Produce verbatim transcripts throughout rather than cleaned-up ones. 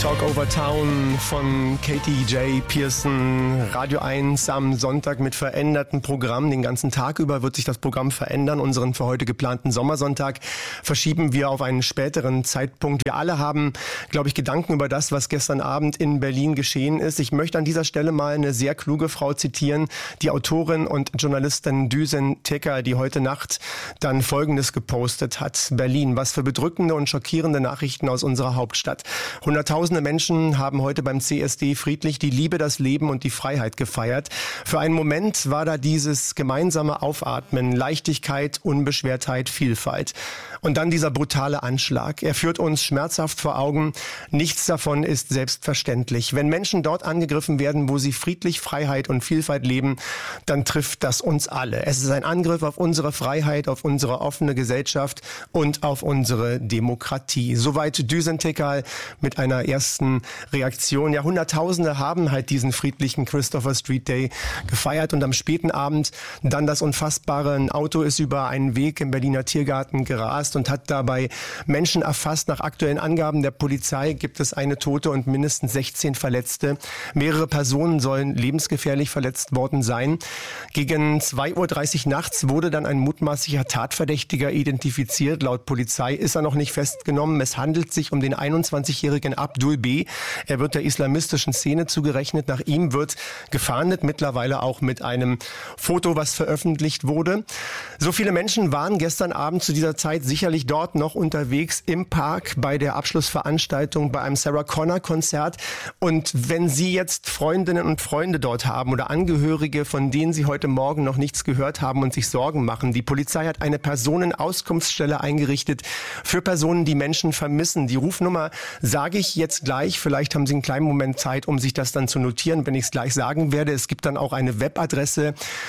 Talk Over Town von Katie J. Pearson, Radio eins am Sonntag mit verändertem Programm. Den ganzen Tag über wird sich das Programm verändern. Unseren für heute geplanten Sommersonntag verschieben wir auf einen späteren Zeitpunkt. Wir alle haben, glaube ich, Gedanken über das, was gestern Abend in Berlin geschehen ist. Ich möchte an dieser Stelle mal eine sehr kluge Frau zitieren, die Autorin und Journalistin Düsen Teker, die heute Nacht dann Folgendes gepostet hat. Berlin, was für bedrückende und schockierende Nachrichten aus unserer Hauptstadt. Hunderttausende Menschen haben heute beim C S D friedlich die Liebe, das Leben und die Freiheit gefeiert. Für einen Moment war da dieses gemeinsame Aufatmen, Leichtigkeit, Unbeschwertheit, Vielfalt. Und dann dieser brutale Anschlag. Er führt uns schmerzhaft vor Augen. Nichts davon ist selbstverständlich. Wenn Menschen dort angegriffen werden, wo sie friedlich Freiheit und Vielfalt leben, dann trifft das uns alle. Es ist ein Angriff auf unsere Freiheit, auf unsere offene Gesellschaft und auf unsere Demokratie. Soweit Düsen Teker mit einer ersten Reaktion. Ja, Hunderttausende haben halt diesen friedlichen Christopher Street Day gefeiert und am späten Abend dann das Unfassbare. Ein Auto ist über einen Weg im Berliner Tiergarten gerast und hat dabei Menschen erfasst. Nach aktuellen Angaben der Polizei gibt es eine Tote und mindestens sechzehn Verletzte. Mehrere Personen sollen lebensgefährlich verletzt worden sein. Gegen zwei Uhr dreißig nachts wurde dann ein mutmaßlicher Tatverdächtiger identifiziert. Laut Polizei ist er noch nicht festgenommen. Es handelt sich um den einundzwanzigjährigen Abdul B. Er wird der islamistischen Szene zugerechnet. Nach ihm wird gefahndet, mittlerweile auch mit einem Foto, was veröffentlicht wurde. So viele Menschen waren gestern Abend zu dieser Zeit sicherlich dort noch unterwegs im Park bei der Abschlussveranstaltung bei einem Sarah Connor Konzert. Und wenn Sie jetzt Freundinnen und Freunde dort haben oder Angehörige, von denen Sie heute Morgen noch nichts gehört haben und sich Sorgen machen, die Polizei hat eine Personenauskunftsstelle eingerichtet für Personen, die Menschen vermissen. Die Rufnummer sage ich jetzt gleich. Vielleicht haben Sie einen kleinen Moment Zeit, um sich das dann zu notieren, wenn ich es gleich sagen werde. Es gibt dann auch eine Webadresse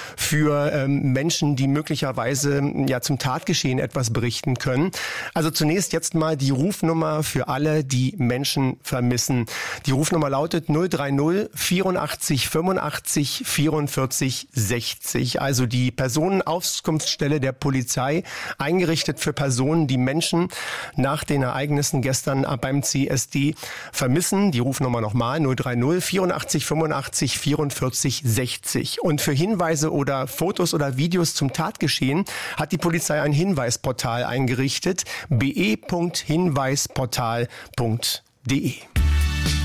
für ähm, Menschen, die möglicherweise ja zum Tatgeschehen etwas berichten können. Also zunächst jetzt mal die Rufnummer für alle, die Menschen vermissen. Die Rufnummer lautet null drei null vierundachtzig fünfundachtzig vierundvierzig sechzig. Also die Personenauskunftsstelle der Polizei, eingerichtet für Personen, die Menschen nach den Ereignissen gestern beim C S D vermissen. Die Rufnummer nochmal null drei null vierundachtzig fünfundachtzig vierundvierzig sechzig. Und für Hinweise oder Fotos oder Videos zum Tatgeschehen hat die Polizei ein Hinweisportal eingerichtet. be punkt hinweisportal punkt de